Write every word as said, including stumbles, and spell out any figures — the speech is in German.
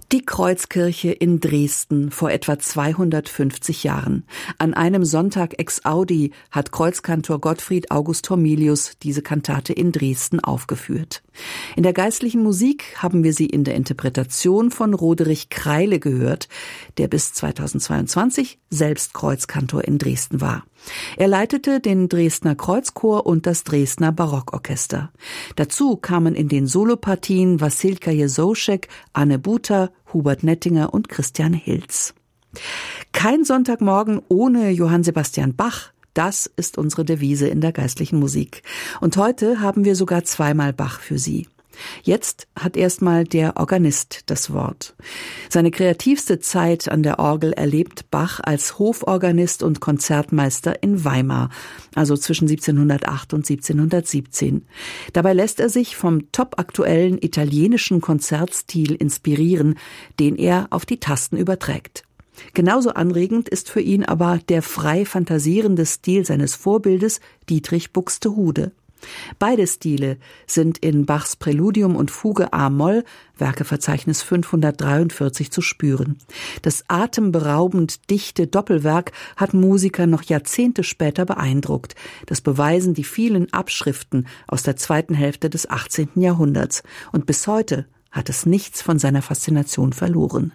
Die Kreuzkirche in Dresden vor etwa zweihundertfünfzig Jahren. An einem Sonntag ex Audi hat Kreuzkantor Gottfried August Hormelius diese Kantate in Dresden aufgeführt. In der geistlichen Musik haben wir sie in der Interpretation von Roderich Kreile gehört, der bis zweitausendzweiundzwanzig selbst Kreuzkantor in Dresden war. Er leitete den Dresdner Kreuzchor und das Dresdner Barockorchester. Dazu kamen in den Solopartien Wassilka Jesouschek, Anne Buter, Hubert Nettinger und Christian Hilz. Kein Sonntagmorgen ohne Johann Sebastian Bach. Das ist unsere Devise in der geistlichen Musik. Und heute haben wir sogar zweimal Bach für Sie. Jetzt hat erstmal der Organist das Wort. Seine kreativste Zeit an der Orgel erlebt Bach als Hoforganist und Konzertmeister in Weimar, also zwischen siebzehnhundertacht und siebzehnhundertsiebzehn. Dabei lässt er sich vom topaktuellen italienischen Konzertstil inspirieren, den er auf die Tasten überträgt. Genauso anregend ist für ihn aber der frei fantasierende Stil seines Vorbildes Dietrich Buxtehude. Beide Stile sind in Bachs Präludium und Fuge a-Moll, Werkeverzeichnis fünfhundertdreiundvierzig, zu spüren. Das atemberaubend dichte Doppelwerk hat Musiker noch Jahrzehnte später beeindruckt. Das beweisen die vielen Abschriften aus der zweiten Hälfte des achtzehnten Jahrhunderts. Und bis heute hat es nichts von seiner Faszination verloren.